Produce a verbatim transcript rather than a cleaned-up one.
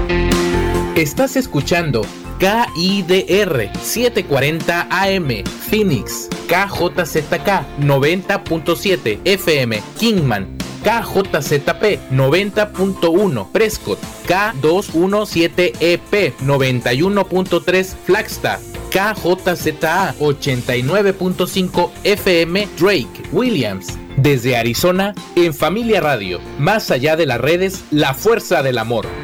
Estás escuchando K I D R setecientos cuarenta A M Phoenix, K J Z K noventa punto siete F M Kingman, K J Z P noventa punto uno Prescott, K doscientos diecisiete E P noventa y uno punto tres Flagstaff, K J Z A ochenta y nueve punto cinco F M Drake Williams. Desde Arizona, en Familia Radio, más allá de las redes, la fuerza del amor.